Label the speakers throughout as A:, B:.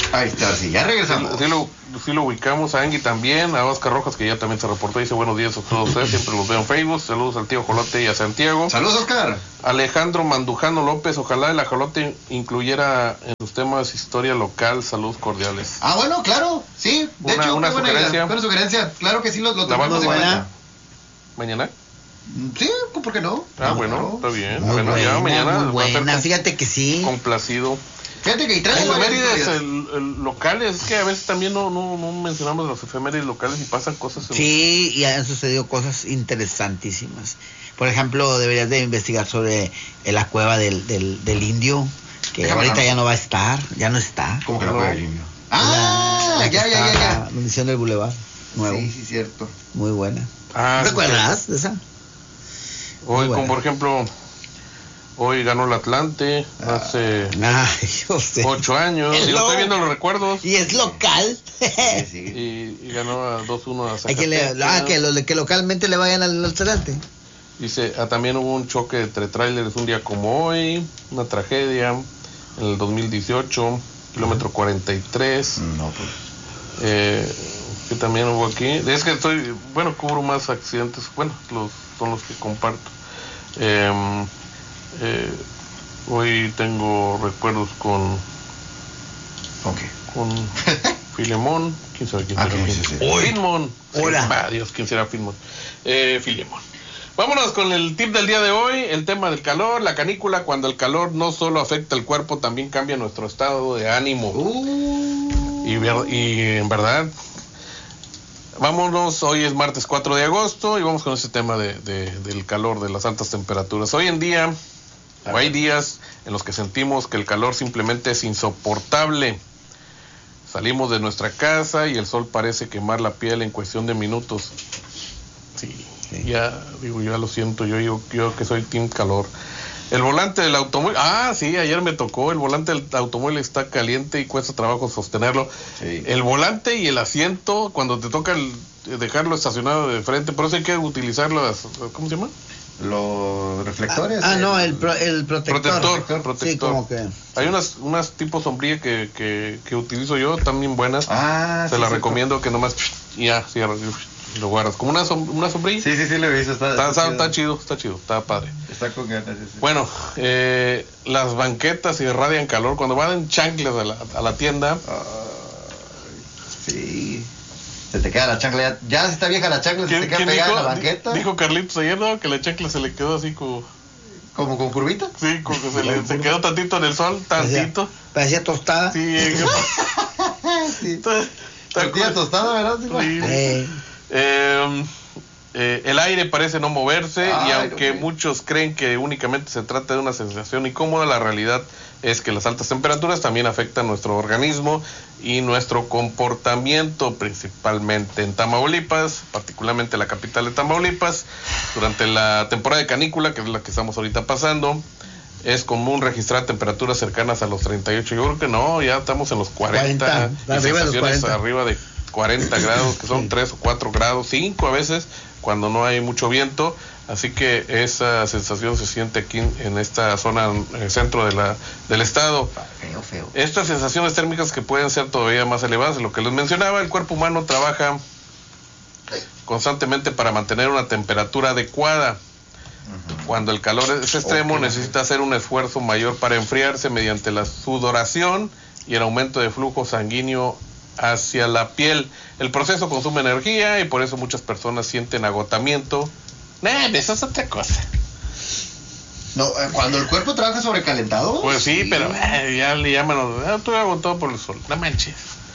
A: Ahí está, sí, ya regresamos.
B: Sí lo ubicamos, a Angie también, a Oscar Rojas, que ya también se reportó, dice buenos días a todos ustedes, siempre los veo en Facebook, saludos al tío Jolote y a Santiago.
A: Saludos, Oscar.
B: Alejandro Mandujano López, ojalá el ajolote incluyera en sus temas historia local, saludos cordiales.
A: Ah, bueno, claro, sí, de hecho,
B: una sugerencia.
A: Buena sugerencia, claro que sí, lo
B: tomamos
A: en cuenta.
B: ¿Mañana?
A: Sí, ¿por qué no?
B: Ah, bueno, está bien.
C: Muy
B: bueno,
C: buena,
B: ya mañana.
C: muy buena, fíjate que sí.
B: Complacido.
A: Fíjate que trae
B: efemérides locales, es que a veces también no mencionamos las efemérides locales y pasan cosas.
C: Sí, y han sucedido cosas interesantísimas. Por ejemplo, deberías de investigar sobre la cueva del indio, que ahorita ya no va a estar, ya no está.
A: ¿Cómo que la cueva del indio? Ah, ya.
C: La Misión del Boulevard, nuevo.
A: Sí, cierto.
C: Muy buena.
B: Ah,
C: ¿recuerdas de esa?
B: Hoy, como por ejemplo, hoy ganó el Atlante hace 8 años. Y lo estoy viendo en los recuerdos.
C: Y es local.
B: Sí. Y ganó a 2-1 a Zacatecas.
C: Que localmente le vayan al Atlante.
B: Dice, también hubo un choque entre trailers un día como hoy, una tragedia en el 2018, kilómetro 43.
A: No, pues.
B: Que también hubo aquí. Es que cubro más accidentes, son los que comparto. Hoy tengo recuerdos con Filemón. ¿Quién sabe quién será? Filemón.
C: Hola.
B: Dios, ¿quién será Filemón? Filemón. Vámonos con el tip del día de hoy, el tema del calor, la canícula, cuando el calor no solo afecta el cuerpo, también cambia nuestro estado de ánimo. Y en verdad, vámonos, hoy es martes 4 de agosto y vamos con ese tema del calor, de las altas temperaturas. Hoy en día, hay días en los que sentimos que el calor simplemente es insoportable. Salimos de nuestra casa y el sol parece quemar la piel en cuestión de minutos. Sí. Ya lo siento, yo que soy team calor. El volante del automóvil, ayer me tocó, el volante del automóvil está caliente y cuesta trabajo sostenerlo. Sí. El volante y el asiento, cuando te toca dejarlo estacionado de frente, por eso hay que utilizar ¿cómo se llama?
A: Los reflectores.
C: El protector. Sí, como que.
B: Hay unas tipo sombrilla que utilizo yo, también buenas. Se las recomiendo que nomás ya cierras. Lo guardas como una sombrilla.
A: Sí, lo he visto.
B: Está chido, está padre.
A: Está con ganas. Sí.
B: Bueno, las banquetas irradian calor cuando van en chanclas a la tienda.
A: Sí. Se te queda la chancla. Ya si está vieja la chancla, se te queda pegada en la banqueta.
B: Dijo Carlitos ayer, ¿no? Que la chancla se le quedó así como.
A: ¿Como con curvita?
B: Sí, como que se quedó tantito en el sol, tantito.
C: Parecía tostada.
B: Sí,
A: tortilla tostada, ¿verdad?
B: Sí. El aire parece no moverse y aunque muchos creen que únicamente se trata de una sensación incómoda, la realidad es que las altas temperaturas también afectan nuestro organismo y nuestro comportamiento, principalmente en Tamaulipas, particularmente la capital de Tamaulipas. Durante la temporada de canícula, que es la que estamos ahorita pasando, es común registrar temperaturas cercanas a los 38. Yo creo que no, ya estamos en los 40 arriba de 40 grados, que son 3 o 4 grados, 5 a veces, cuando no hay mucho viento. Así que esa sensación se siente aquí en esta zona, en el centro del estado.
A: Feo.
B: Estas sensaciones térmicas que pueden ser todavía más elevadas, lo que les mencionaba, el cuerpo humano trabaja constantemente para mantener una temperatura adecuada. Cuando el calor es extremo, necesita hacer un esfuerzo mayor para enfriarse mediante la sudoración y el aumento de flujo sanguíneo hacia la piel. El proceso consume energía y por eso muchas personas sienten agotamiento. Eso es otra cosa.
A: No, cuando el cuerpo trabaja sobrecalentado.
B: Pues sí, pero ya le llaman, estoy agotado por el sol. No manches.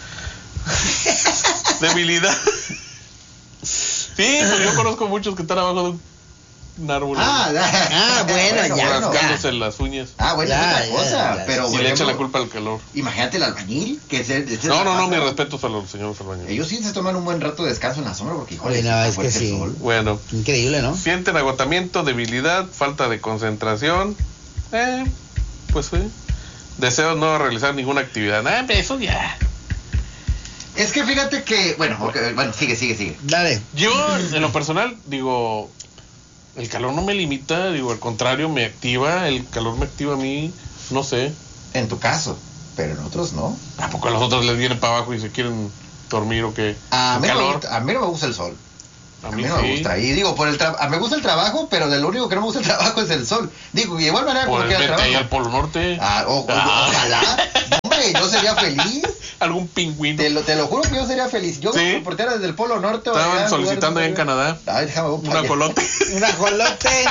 B: Debilidad. Sí, pues yo conozco muchos que están abajo de un árbol.
C: Bueno, ya.
B: Rascándose las uñas.
A: Bueno, es otra cosa. Pero,
B: y le echan la culpa al calor.
A: Imagínate el albañil.
B: No, mis respetos a los señores albañiles.
A: Ellos sí se toman un buen rato de descanso en la sombra porque, híjole,
C: es que sí.
A: Sol.
B: Bueno.
C: Increíble, ¿no?
B: Sienten agotamiento, debilidad, falta de concentración. Pues sí. Deseo no realizar ninguna actividad. Eso ya.
A: Es que fíjate que, bueno, sigue.
C: Dale.
B: Yo, en lo personal, digo, el calor no me limita, al contrario, me activa, el calor me activa a mí, no sé.
A: En tu caso. pero en otros no.
B: ¿A poco a los otros les viene para abajo y se quieren dormir o qué?
A: A mí no me gusta el sol. A mí no me gusta. Y digo, me gusta el trabajo, pero de lo único que no me gusta el trabajo es el sol. Digo, y de igual manera
B: como que el trabajo. Ahí al Polo Norte.
A: Ojalá. Hombre, yo sería feliz.
B: Algún pingüino.
A: Te lo juro que yo sería feliz. Yo me comportara desde el Polo Norte.
B: Estaban solicitando allá en Canadá.
A: Ay, déjame voy para
B: un ajolote.
C: Un ajolote.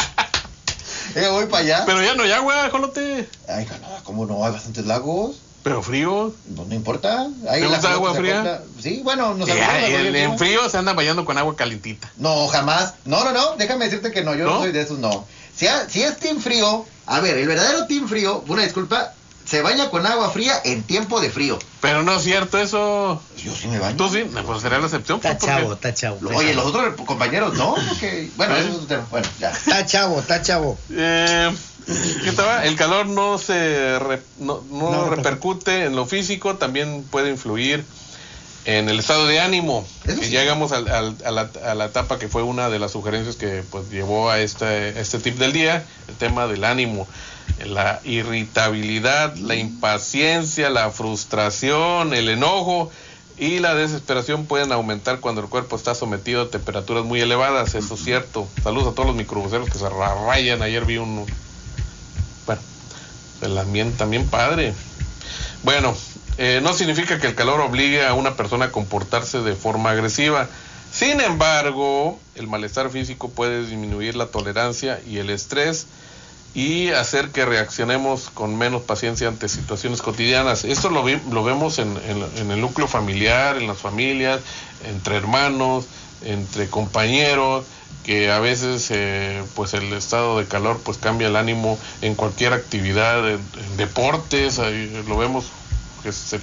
A: Voy para allá.
B: Pero ya no hay agua, ajolote.
A: Ay, Canadá, ¿cómo no? Hay bastantes lagos.
B: Pero frío.
A: No importa.
B: ¿Te gusta agua fría?
A: Sí, bueno,
B: en frío se anda bañando con agua calientita.
A: No, jamás. No, déjame decirte que no, yo no soy de esos, no. Si es team frío, a ver, el verdadero team frío, una disculpa, se baña con agua fría en tiempo de frío.
B: Pero no es cierto eso.
A: Yo sí me baño.
B: ¿Tú sí? Pues será la excepción.
C: Está chavo.
A: Oye, los otros compañeros no, porque... Bueno, eso es otro tema. Bueno, ya. Está chavo.
B: ¿Qué tal? El calor no repercute en lo físico, también puede influir en el estado de ánimo. Y llegamos a la etapa que fue una de las sugerencias que pues llevó a este tip del día, el tema del ánimo. La irritabilidad, la impaciencia, la frustración, el enojo y la desesperación pueden aumentar cuando el cuerpo está sometido a temperaturas muy elevadas. Eso es cierto. Saludos a todos los microbuseros que se rayan. Ayer vi uno. Bueno, el ambiente también padre. Bueno, no significa que el calor obligue a una persona a comportarse de forma agresiva. Sin embargo, el malestar físico puede disminuir la tolerancia y el estrés y hacer que reaccionemos con menos paciencia ante situaciones cotidianas. Esto lo vemos en el núcleo familiar, en las familias, entre hermanos, entre compañeros, que a veces pues el estado de calor pues cambia el ánimo en cualquier actividad, en deportes, ahí lo vemos que se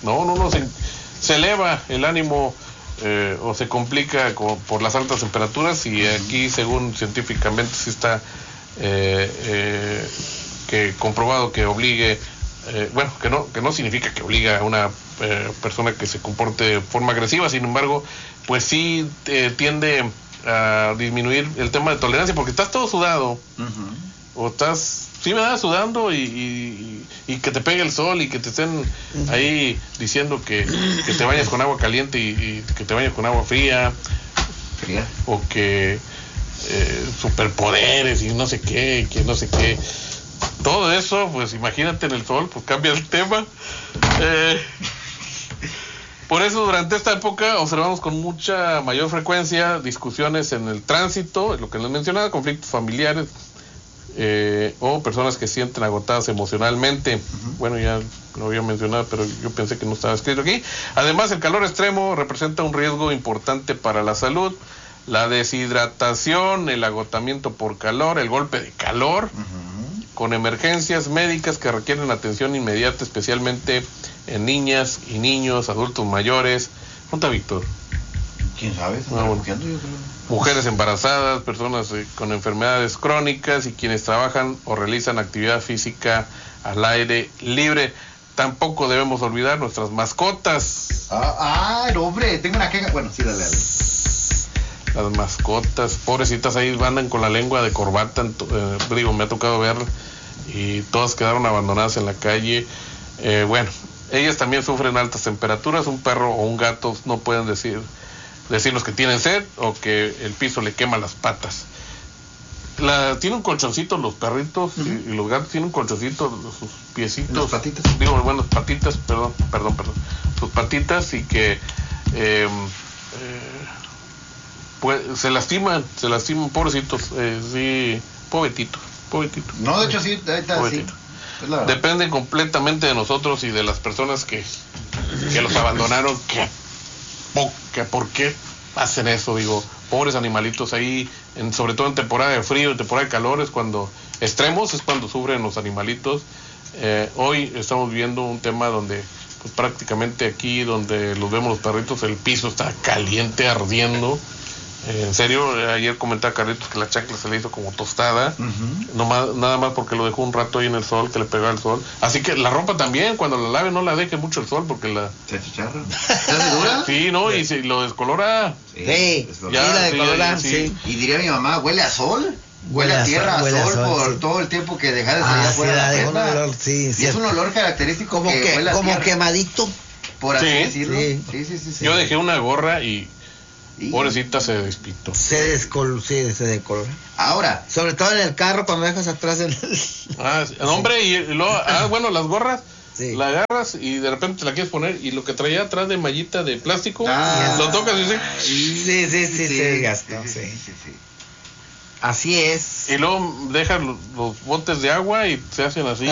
B: eleva el ánimo o se complica por las altas temperaturas, y aquí según científicamente sí está que comprobado que obligue, que no significa que obliga a una persona que se comporte de forma agresiva, sin embargo, pues sí tiende a disminuir el tema de tolerancia, porque estás todo sudado, o estás, sí, ¿verdad?, sudando y que te pegue el sol y que te estén ahí diciendo que te bañes con agua caliente y que te bañes con agua fría. O que superpoderes y no sé qué, todo eso, pues imagínate en el sol, pues cambia el tema. Por eso durante esta época observamos con mucha mayor frecuencia discusiones en el tránsito, lo que les mencionaba, conflictos familiares, o personas que se sienten agotadas emocionalmente. Bueno, ya lo había mencionado, pero yo pensé que no estaba escrito aquí. Además, el calor extremo representa un riesgo importante para la salud. La deshidratación, el agotamiento por calor, el golpe de calor, con emergencias médicas que requieren atención inmediata, especialmente en niñas y niños, adultos mayores. ¿Dónde está Víctor?
A: ¿Quién sabe?
B: Mujeres embarazadas, personas con enfermedades crónicas y quienes trabajan o realizan actividad física al aire libre. Tampoco debemos olvidar nuestras mascotas.
A: No, hombre, tengo una queja. Bueno, sí, dale.
B: Las mascotas, pobrecitas, ahí andan con la lengua de corbata, me ha tocado ver, y todas quedaron abandonadas en la calle. Bueno, ellas también sufren altas temperaturas. Un perro o un gato no pueden decirnos que tienen sed o que el piso le quema las patas. Tienen un colchoncito los perritos, y los gatos tienen un colchoncito, sus piecitos,
A: las patitas.
B: Patitas, perdón, sus patitas, y que pues se lastiman, pobrecitos, sí, pobretitos.
A: No, de hecho sí, ahorita sí.
B: Dependen completamente de nosotros y de las personas que los abandonaron, que por qué hacen eso. Digo, pobres animalitos ahí, sobre todo en temporada de frío, en temporada de calor, es cuando extremos, es cuando sufren los animalitos. Hoy estamos viendo un tema donde pues prácticamente aquí donde los vemos los perritos, el piso está caliente, ardiendo. En serio, ayer comentaba Carlitos que la chancla se le hizo como tostada, nada más porque lo dejó un rato ahí en el sol, que le pegaba el sol. Así que la ropa también, cuando la lave no la deje mucho el sol, porque
A: ¿se achicharra? ¿Se hace dura?
B: Sí, ¿no? Y lo descolora.
A: Sí, la descolora, sí. Y diría mi mamá, ¿huele a sol? huele a tierra, a sol, por todo el tiempo que deja de salir afuera de la prenda.
C: Sí,
A: y es un olor característico
C: como que
A: huele a
C: como
A: tierra,
C: quemadito.
A: por así decirlo.
C: Sí.
A: Sí.
B: Yo dejé una gorra y pobrecita se despintó.
C: Se decolora.
A: Ahora,
C: sobre todo en el carro cuando dejas atrás el...
B: Hombre, y luego, bueno, las gorras,
C: sí,
B: la agarras y de repente te la quieres poner y lo que traía atrás de mallita de plástico, lo tocas y dices,
C: sí, gastó, sí. Así es.
B: Y luego dejas los botes de agua y se hacen así.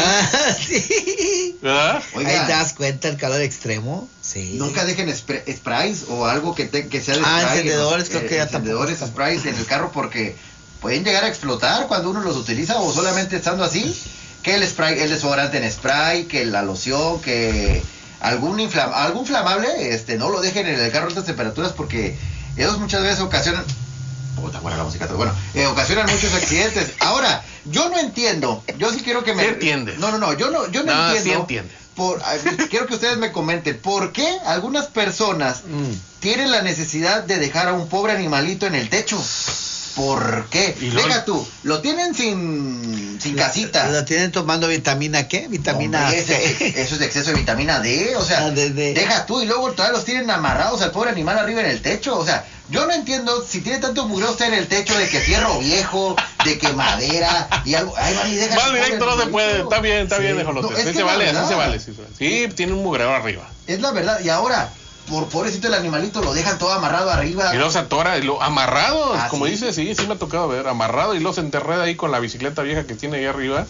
C: Sí.
B: ¿Verdad?
C: Oigan, ahí te das cuenta el calor extremo. Sí.
A: Nunca dejen sprays o algo que sea de spray.
C: Encendedores, creo que ya
A: encendedores, sprays en el carro porque pueden llegar a explotar cuando uno los utiliza o solamente estando así. Que el spray, el desodorante en spray, que la loción, que algún flamable, no lo dejen en el carro a altas temperaturas porque esos muchas veces ocasionan... la música, bueno, ocasionan muchos accidentes. Ahora, yo no entiendo, yo sí quiero que me...
B: ¿Sí entiendes?
A: No, yo no entiendo.
B: Sí entiendes.
A: Quiero que ustedes me comenten, ¿por qué algunas personas tienen la necesidad de dejar a un pobre animalito en el techo? ¿Por qué? Deja tú, lo tienen sin casita.
C: ¿Lo tienen tomando vitamina qué? Vitamina
A: C. Eso es de exceso de vitamina D, o sea, deja tú y luego todavía los tienen amarrados al pobre animal arriba en el techo, o sea, yo no entiendo si tiene tanto mugreo usted en el techo de que fierro viejo, de que madera y algo. Ahí van y dejan.
B: Más directo no se puede, está bien, déjalo.
A: No,
B: sí se vale, así se vale. Sí, tiene un mugreo arriba.
A: Es la verdad, y ahora, por pobrecito el animalito, lo dejan todo amarrado arriba.
B: Y luego se atora, amarrado, como dice, sí me ha tocado ver, amarrado y luego se enterreda ahí con la bicicleta vieja que tiene ahí arriba.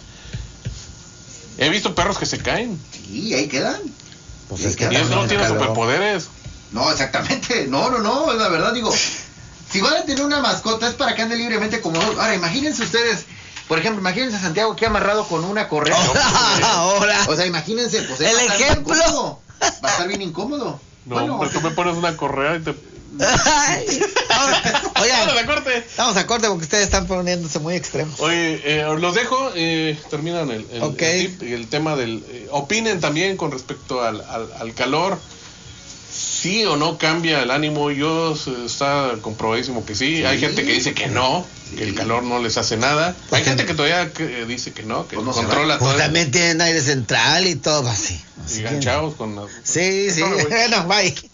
B: He visto perros que se caen.
A: Sí, ahí quedan.
B: Pues es que y eso no tiene superpoderes.
A: No, exactamente, no, es la verdad, digo, si van a tener una mascota es para que ande libremente como... Ahora, imagínense ustedes, por ejemplo, imagínense a Santiago que ha amarrado con una correa.
C: Ahora.
A: O sea, imagínense, pues
C: el ejemplo.
A: Va a estar bien incómodo.
B: No, bueno, pues tú me pones una correa y te...
C: Oigan, vamos a corte porque ustedes están poniéndose muy extremos.
B: Oye, los dejo, terminan el tema del... opinen también con respecto al calor. ¿Sí o no cambia el ánimo? Está comprobadísimo que sí. Hay gente que dice que no, que el calor no les hace nada. Hay gente que todavía dice que no, que
A: pues
B: controla todo.
C: También tienen aire central y todo así.
B: Y ganchados con...
C: Sí. Bueno, bye.